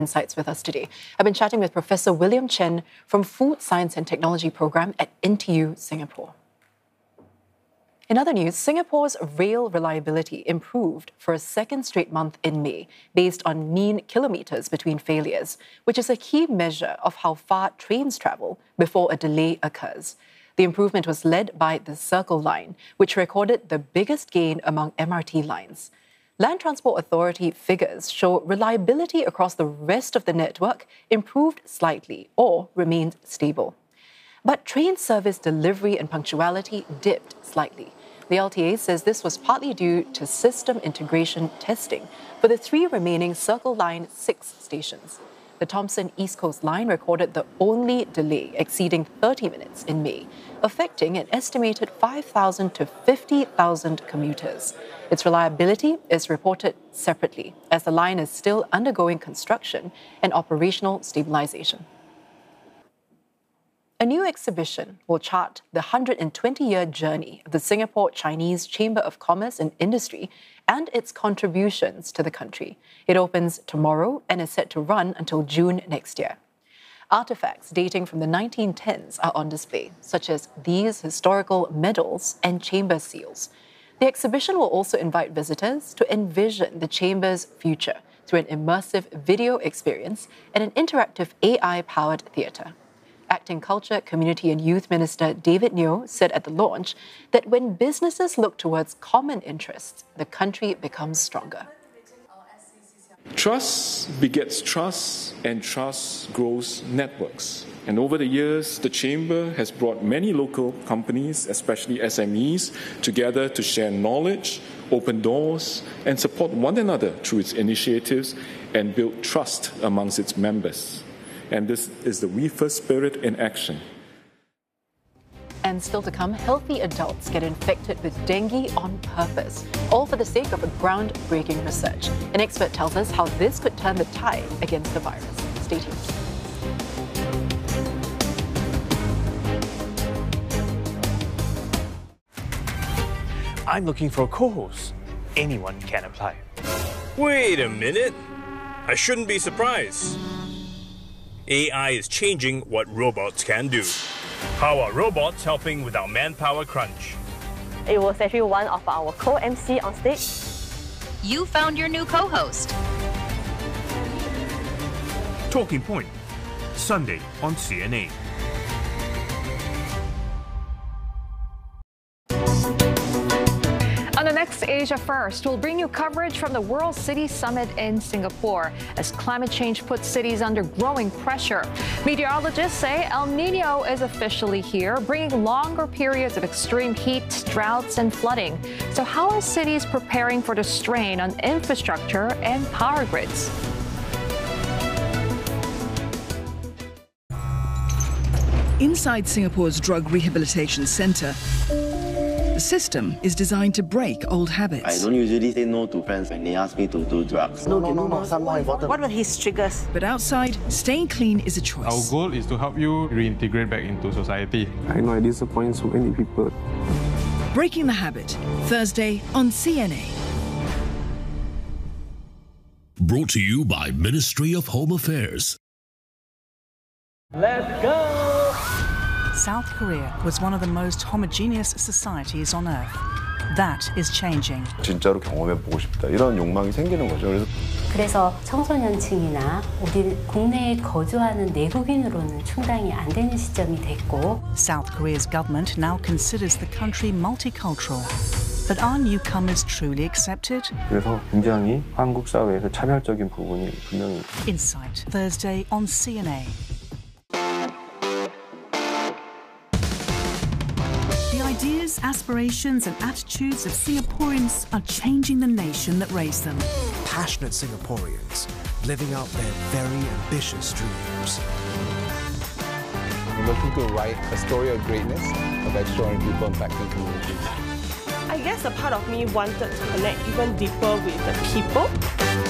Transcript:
Insights with us today. I've been chatting with Professor William Chen from Food Science and Technology Program at NTU Singapore. In other news, Singapore's rail reliability improved for a second straight month in May, based on mean kilometres between failures, which is a key measure of how far trains travel before a delay occurs. The improvement was led by the Circle Line, which recorded the biggest gain among MRT lines. Land Transport Authority figures show reliability across the rest of the network improved slightly or remained stable. But train service delivery and punctuality dipped slightly. The LTA says this was partly due to system integration testing for the 3 remaining Circle Line 6 stations. The Thomson East Coast Line recorded the only delay exceeding 30 minutes in May, affecting an estimated 5,000 to 50,000 commuters. Its reliability is reported separately, as the line is still undergoing construction and operational stabilization. A new exhibition will chart the 120-year journey of the Singapore Chinese Chamber of Commerce and Industry and its contributions to the country. It opens tomorrow and is set to run until June next year. Artifacts dating from the 1910s are on display, such as these historical medals and chamber seals. The exhibition will also invite visitors to envision the chamber's future through an immersive video experience and an interactive AI-powered theatre. Acting Culture, Community and Youth Minister David Neo said at the launch that when businesses look towards common interests, the country becomes stronger. Trust begets trust, and trust grows networks. And over the years, the Chamber has brought many local companies, especially SMEs, together to share knowledge, open doors, and support one another through its initiatives and build trust amongst its members. And this is the We First spirit in action. And still to come, healthy adults get infected with dengue on purpose, all for the sake of a groundbreaking research. An expert tells us how this could turn the tide against the virus. Stay tuned. I'm looking for a co-host. Anyone can apply. Wait a minute. I shouldn't be surprised. AI is changing what robots can do. How are robots helping with our manpower crunch? It was actually one of our co-MC on stage. You found your new co-host. Talking Point, Sunday on CNA. On the next Asia First, we'll bring you coverage from the World City Summit in Singapore as climate change puts cities under growing pressure. Meteorologists say El Nino is officially here, bringing longer periods of extreme heat, droughts, and flooding. So how are cities preparing for the strain on infrastructure and power grids? Inside Singapore's Drug Rehabilitation Centre, the system is designed to break old habits. I don't usually say no to friends when they ask me to do drugs. No, some more important. What were his triggers? But outside, staying clean is a choice. Our goal is to help you reintegrate back into society. I know I disappoint so many people. Breaking the Habit, Thursday on CNA. Brought to you by Ministry of Home Affairs. Let's go! South Korea was one of the most homogeneous societies on earth. That is changing. 진짜로 경험해보고 싶다. 이런 욕망이 생기는 거죠. 그래서 청소년층이나 우리 국내에 거주하는 내국인으로는 충당이 안 되는 시점이 됐고. South Korea's government now considers the country multicultural. But are newcomers truly accepted? 그래서 굉장히 한국 사회에서 차별적인 부분이 분명히. Insight, Thursday on CNA. The ideas, aspirations and attitudes of Singaporeans are changing the nation that raised them. Passionate Singaporeans living out their very ambitious dreams. We're looking to write a story of greatness, of extraordinary people impacting communities. I guess a part of me wanted to connect even deeper with the people.